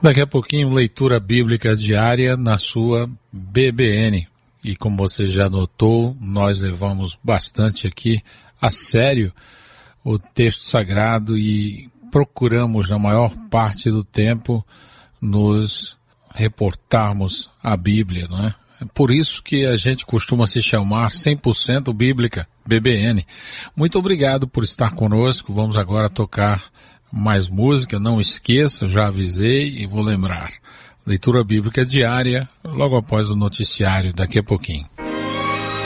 Daqui a pouquinho, leitura bíblica diária na sua BBN. E como você já notou, nós levamos bastante aqui a sério o texto sagrado e procuramos, na maior parte do tempo, nos reportarmos à Bíblia, não é? É por isso que a gente costuma se chamar 100% Bíblica, BBN. Muito obrigado por estar conosco. Vamos agora tocar mais música. Não esqueça, já avisei e vou lembrar. Leitura bíblica diária, logo após o noticiário, daqui a pouquinho.